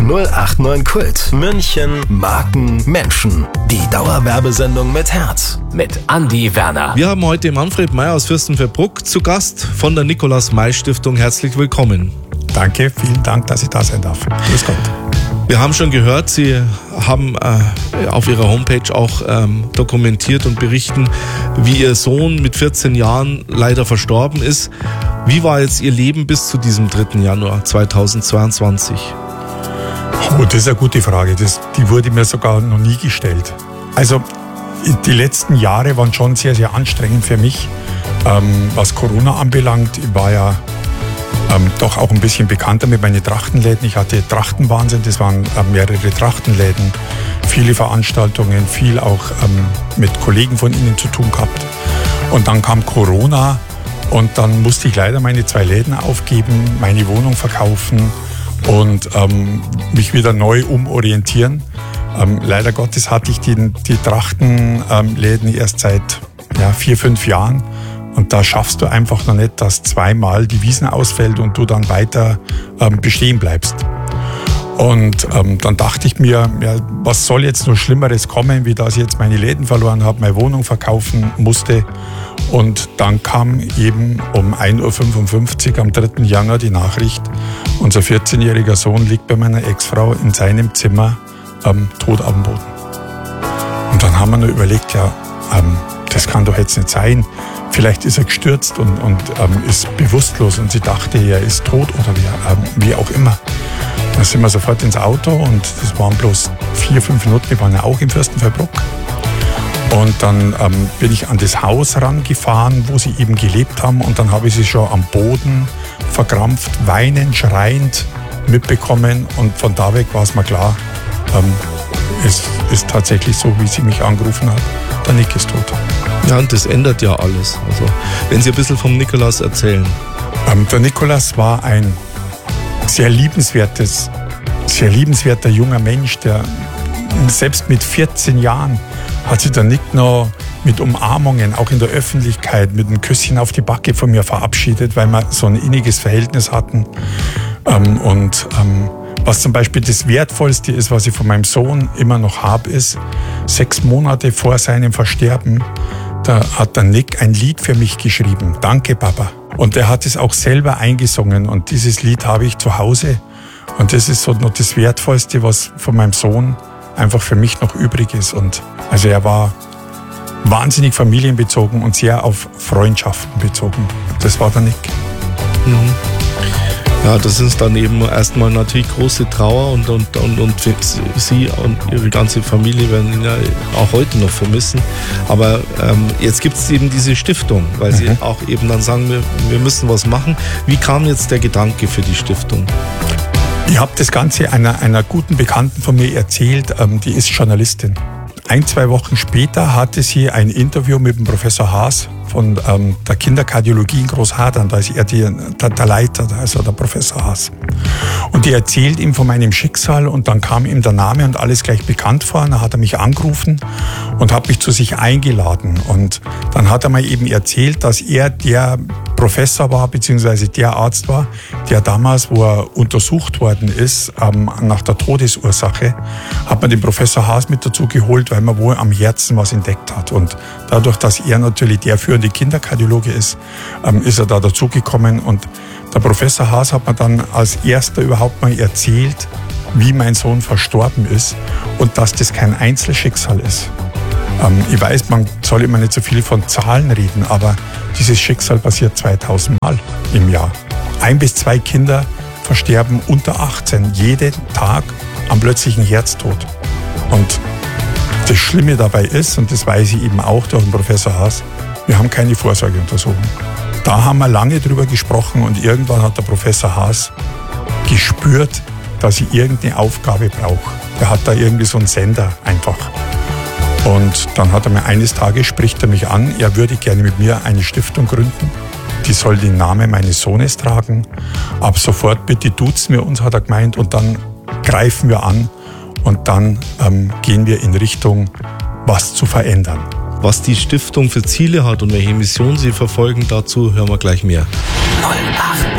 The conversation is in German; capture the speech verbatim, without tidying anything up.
null acht neun Kult. München, Marken, Menschen. Die Dauerwerbesendung mit Herz. Mit Andi Werner. Wir haben heute Manfred Meyer aus Fürstenfeldbruck zu Gast von der Nikolaus-May-Stiftung. Herzlich willkommen. Danke, vielen Dank, dass ich da sein darf. Grüß Gott. Wir haben schon gehört, Sie haben äh, auf Ihrer Homepage auch ähm, dokumentiert und berichten, wie Ihr Sohn mit vierzehn Jahren leider verstorben ist. Wie war jetzt Ihr Leben bis zu diesem dritten Januar zweitausendzweiundzwanzig? Oh, das ist eine gute Frage. Das, die wurde mir sogar noch nie gestellt. Also die letzten Jahre waren schon sehr, sehr anstrengend für mich, ähm, was Corona anbelangt. Ich war ja Ähm, doch auch ein bisschen bekannter mit meinen Trachtenläden. Ich hatte Trachtenwahnsinn, das waren äh, mehrere Trachtenläden, viele Veranstaltungen, viel auch ähm, mit Kollegen von Ihnen zu tun gehabt. Und dann kam Corona und dann musste ich leider meine zwei Läden aufgeben, meine Wohnung verkaufen und ähm, mich wieder neu umorientieren. Ähm, leider Gottes hatte ich die, die Trachtenläden ähm, erst seit ja, vier, fünf Jahren. Und da schaffst du einfach noch nicht, dass zweimal die Wiesn ausfällt und du dann weiter ähm, bestehen bleibst. Und ähm, dann dachte ich mir, ja, was soll jetzt noch Schlimmeres kommen, wie dass ich jetzt meine Läden verloren habe, meine Wohnung verkaufen musste. Und dann kam eben um ein Uhr fünfundfünfzig am dritten Januar die Nachricht, unser vierzehnjähriger Sohn liegt bei meiner Ex-Frau in seinem Zimmer ähm, tot am Boden. Und dann haben wir nur überlegt, ja, ähm, das kann doch jetzt nicht sein. Vielleicht ist er gestürzt und, und ähm, ist bewusstlos und sie dachte, er ist tot oder wie, ähm, wie auch immer. Dann sind wir sofort ins Auto und das waren bloß vier, fünf Minuten, wir waren ja auch im Fürstenfeldbruck. Und dann ähm, bin ich an das Haus rangefahren, wo sie eben gelebt haben und dann habe ich sie schon am Boden verkrampft, weinend, schreiend mitbekommen und von da weg war es mir klar, ähm, es ist tatsächlich so, wie sie mich angerufen hat, der Nick ist tot. Ja, und das ändert ja alles. Also, wenn Sie ein bisschen vom Nikolaus erzählen. Ähm, der Nikolaus war ein sehr liebenswertes, sehr liebenswerter junger Mensch, der selbst mit vierzehn Jahren hat sich der Nick noch mit Umarmungen, auch in der Öffentlichkeit, mit einem Küsschen auf die Backe von mir verabschiedet, weil wir so ein inniges Verhältnis hatten. Ähm, und ähm, was zum Beispiel das Wertvollste ist, was ich von meinem Sohn immer noch habe, ist, sechs Monate vor seinem Versterben, da hat der Nick ein Lied für mich geschrieben. Danke, Papa. Und er hat es auch selber eingesungen. Und dieses Lied habe ich zu Hause. Und das ist so noch das Wertvollste, was von meinem Sohn einfach für mich noch übrig ist. Und also er war wahnsinnig familienbezogen und sehr auf Freundschaften bezogen. Das war der Nick. Mhm. Ja, das ist dann eben erstmal natürlich große Trauer und, und, und, und Sie und Ihre ganze Familie werden ihn ja auch heute noch vermissen. Aber ähm, jetzt gibt es eben diese Stiftung, weil mhm. Sie auch eben dann sagen, wir, wir müssen was machen. Wie kam jetzt der Gedanke für die Stiftung? Ich habe das Ganze einer, einer guten Bekannten von mir erzählt, ähm, die ist Journalistin. Ein, zwei Wochen später hatte sie ein Interview mit dem Professor Haas von ähm, der Kinderkardiologie in Großhadern. Da ist er die, der, der Leiter, also der Professor Haas. Und die erzählt ihm von meinem Schicksal und dann kam ihm der Name und alles gleich bekannt vor. Dann hat er mich angerufen und hat mich zu sich eingeladen. Und dann hat er mir eben erzählt, dass er der Professor war, beziehungsweise der Arzt war, der damals, wo er untersucht worden ist, ähm, nach der Todesursache, hat man den Professor Haas mit dazu geholt, weil man wohl am Herzen was entdeckt hat. Und dadurch, dass er natürlich der führende Kinderkardiologe ist, ähm, ist er da dazugekommen. Und der Professor Haas hat mir dann als erster überhaupt mal erzählt, wie mein Sohn verstorben ist und dass das kein Einzelschicksal ist. Ähm, ich weiß, man soll immer nicht so viel von Zahlen reden, aber dieses Schicksal passiert zweitausend Mal im Jahr. Ein bis zwei Kinder versterben unter achtzehn jeden Tag am plötzlichen Herztod. Und das Schlimme dabei ist, und das weiß ich eben auch durch den Professor Haas, wir haben keine Vorsorgeuntersuchung. Da haben wir lange drüber gesprochen und irgendwann hat der Professor Haas gespürt, dass ich irgendeine Aufgabe brauche. Er hat da irgendwie so einen Sender einfach. Und dann hat er mir eines Tages, spricht er mich an, er würde gerne mit mir eine Stiftung gründen. Die soll den Namen meines Sohnes tragen. Ab sofort bitte tut's mir uns, hat er gemeint. Und dann greifen wir an und dann ähm, gehen wir in Richtung, was zu verändern. Was die Stiftung für Ziele hat und welche Mission sie verfolgen, dazu hören wir gleich mehr. null acht